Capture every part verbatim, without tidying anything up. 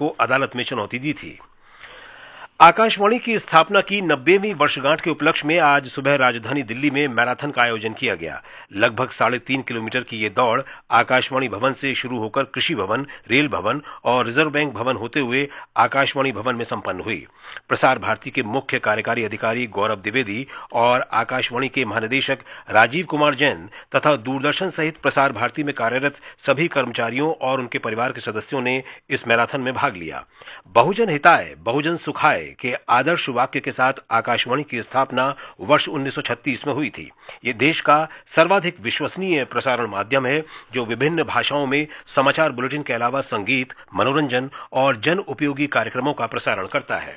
को अदालत में चुनौती दी थी। आकाशवाणी की स्थापना की नब्बेवीं वर्षगांठ के उपलक्ष्य में आज सुबह राजधानी दिल्ली में मैराथन का आयोजन किया गया। लगभग साढ़े तीन किलोमीटर की ये दौड़ आकाशवाणी भवन से शुरू होकर कृषि भवन, रेल भवन और रिजर्व बैंक भवन होते हुए आकाशवाणी भवन में संपन्न हुई। प्रसार भारती के मुख्य कार्यकारी अधिकारी गौरव द्विवेदी और आकाशवाणी के महानिदेशक राजीव कुमार जैन तथा दूरदर्शन सहित प्रसार भारती में कार्यरत सभी कर्मचारियों और उनके परिवार के सदस्यों ने इस मैराथन में भाग लिया। बहुजन हिताय, बहुजन सुखाय के आदर्श वाक्य के साथ आकाशवाणी की स्थापना वर्ष उन्नीस सौ छत्तीस में हुई थी। ये देश का सर्वाधिक विश्वसनीय प्रसारण माध्यम है जो विभिन्न भाषाओं में समाचार बुलेटिन के अलावा संगीत, मनोरंजन और जन उपयोगी कार्यक्रमों का प्रसारण करता है।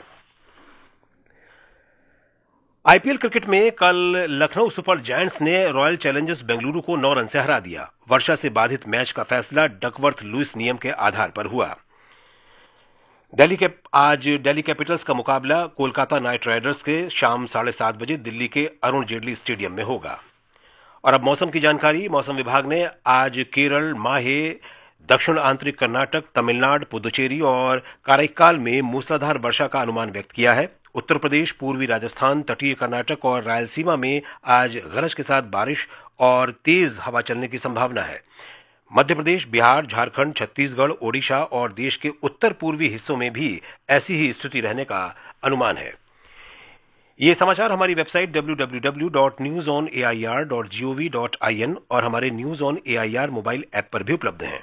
आईपीएल क्रिकेट में कल लखनऊ सुपर जायंट्स ने रॉयल चैलेंजर्स बेंगलुरु को नौ रन से हरा दिया। वर्षा से बाधित मैच का फैसला डकवर्थ लुइस नियम के आधार पर हुआ। दिल्ली के आज दिल्ली कैपिटल्स का मुकाबला कोलकाता नाइट राइडर्स के शाम साढ़े सात बजे दिल्ली के अरुण जेटली स्टेडियम में होगा। और अब मौसम की जानकारी। मौसम विभाग ने आज केरल, माहे, दक्षिण आंतरिक कर्नाटक, तमिलनाडु, पुदुचेरी और काराइकाल में मूसलाधार वर्षा का अनुमान व्यक्त किया है। उत्तर प्रदेश, पूर्वी राजस्थान, तटीय कर्नाटक और रायलसीमा में आज गरज के साथ बारिश और तेज हवा चलने की संभावना है। मध्य प्रदेश, बिहार, झारखंड, छत्तीसगढ़, ओडिशा और देश के उत्तर पूर्वी हिस्सों में भी ऐसी ही स्थिति रहने का अनुमान है। ये समाचार हमारी website W W W dot news on A I R dot G O V dot I N और हमारे news on A I R mobile app पर भी उपलब्ध हैं।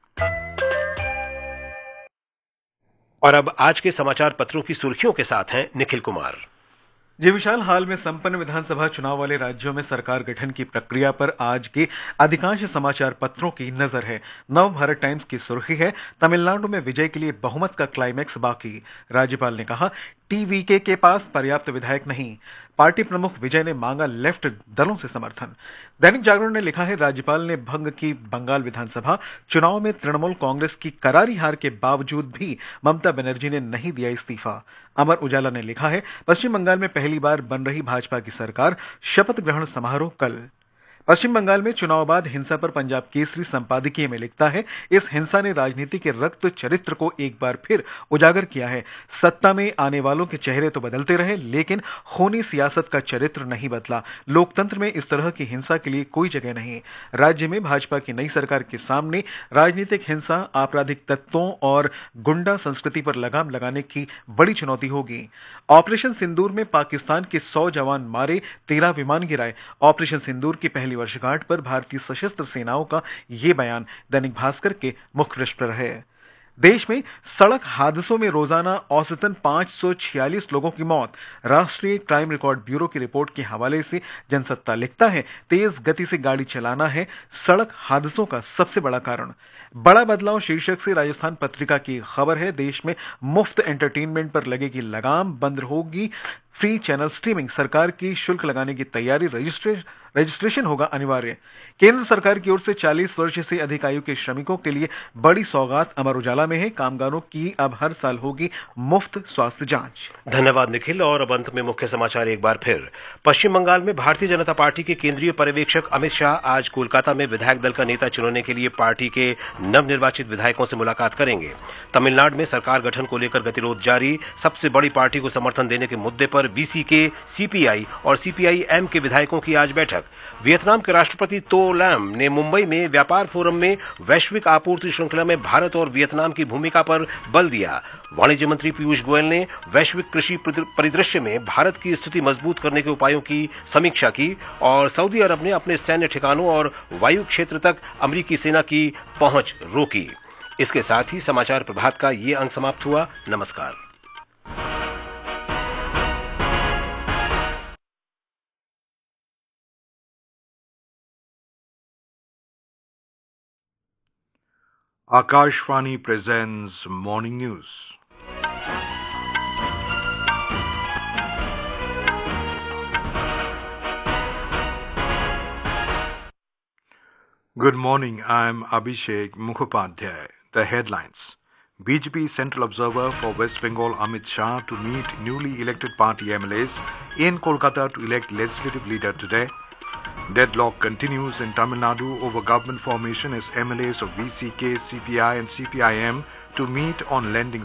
और अब आज के समाचार पत्रों की सुर्खियों के साथ हैं निखिल कुमार। जी विशाल, हाल में संपन्न विधानसभा चुनाव वाले राज्यों में सरकार गठन की प्रक्रिया पर आज के अधिकांश समाचार पत्रों की नजर है। नव भारत टाइम्स की सुर्खी है, तमिलनाडु में विजय के लिए बहुमत का क्लाइमैक्स बाकी। राज्यपाल ने कहा, टीवीके के पास पर्याप्त विधायक नहीं। पार्टी प्रमुख विजय ने मांगा लेफ्ट दलों से समर्थन। दैनिक जागरण ने लिखा है, राज्यपाल ने भंग की बंगाल विधानसभा चुनाव में तृणमूल कांग्रेस की करारी हार के बावजूद भी ममता बनर्जी ने नहीं दिया इस्तीफा। अमर उजाला ने लिखा है, पश्चिम बंगाल में पहली बार बन रही भाजपा की सरकार, शपथ ग्रहण समारोह कल। पश्चिम बंगाल में चुनाव बाद हिंसा पर पंजाब केसरी संपादकीय में लिखता है, इस हिंसा ने राजनीति के रक्त चरित्र को एक बार फिर उजागर किया है। सत्ता में आने वालों के चेहरे तो बदलते रहे, लेकिन खूनी सियासत का चरित्र नहीं बदला। लोकतंत्र में इस तरह की हिंसा के लिए कोई जगह नहीं। राज्य में भाजपा की नई सरकार के सामने राजनीतिक हिंसा, आपराधिक तत्वों और गुंडा संस्कृति पर लगाम लगाने की बड़ी चुनौती होगी। ऑपरेशन सिंदूर में पाकिस्तान के सौ जवान मारे, तेरह विमान गिराए। ऑपरेशन सिंदूर की पहली वर्षगांठ पर भारतीय सशस्त्र सेनाओं का यह बयान दैनिक भास्कर के मुख्य पृष्ठ पर है। देश में सड़क हादसों में रोजाना औसतन पांच सौ छियालीस लोगों की मौत। राष्ट्रीय क्राइम रिकॉर्ड ब्यूरो की रिपोर्ट के हवाले से जनसत्ता लिखता है, तेज गति से गाड़ी चलाना है सड़क हादसों का सबसे बड़ा कारण। बड़ा बदलाव शीर्षक से राजस्थान पत्रिका की खबर है, देश में मुफ्त एंटरटेनमेंट पर लगेगी लगाम, बंद होगी फ्री चैनल स्ट्रीमिंग। सरकार की शुल्क लगाने की तैयारी, रजिस्ट्रे रजिस्ट्रेशन होगा अनिवार्य। केंद्र सरकार की ओर से चालीस वर्ष से अधिक आयु के श्रमिकों के लिए बड़ी सौगात। अमर उजाला में है, कामगारों की अब हर साल होगी मुफ्त स्वास्थ्य जांच। धन्यवाद निखिल। और अब अंत में मुख्य समाचार एक बार फिर। पश्चिम बंगाल में भारतीय जनता पार्टी के केंद्रीय पर्यवेक्षक अमित शाह आज कोलकाता में विधायक दल का नेता चुनने के लिए पार्टी के नवनिर्वाचित विधायकों से मुलाकात करेंगे। तमिलनाडु में सरकार गठन को लेकर गतिरोध जारी। सबसे बड़ी पार्टी को समर्थन देने के मुद्दे पर वीसीके, सीपीआई और सीपीआई-एम के विधायकों की आज बैठक। वियतनाम के राष्ट्रपति तो लैम ने मुंबई में व्यापार फोरम में वैश्विक आपूर्ति श्रृंखला में भारत और वियतनाम की भूमिका पर बल दिया। वाणिज्य मंत्री पीयूष गोयल ने वैश्विक कृषि परिदृश्य में भारत की स्थिति मजबूत करने के उपायों की समीक्षा की और सऊदी अरब ने अपने सैन्य ठिकानों और वायु क्षेत्र तक अमेरिकी सेना की पहुंच रोकी। इसके साथ ही समाचार प्रभात का ये अंक समाप्त हुआ। नमस्कार। Akashvani presents Morning News. Good morning, I am Abhishek Mukhopadhyay. The headlines. B J P Central Observer for West Bengal Amit Shah to meet newly elected party M L As in Kolkata to elect legislative leader today. Deadlock continues in Tamil Nadu over government formation as M L As of V C K, C P I and C P I M to meet on lending